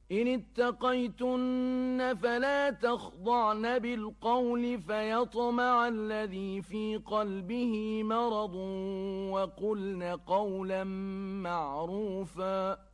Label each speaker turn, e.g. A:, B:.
A: إن اتقيتن فلا تخضعن بالقول فيطمع الذي في قلبه مرض وقلن قولا معروفا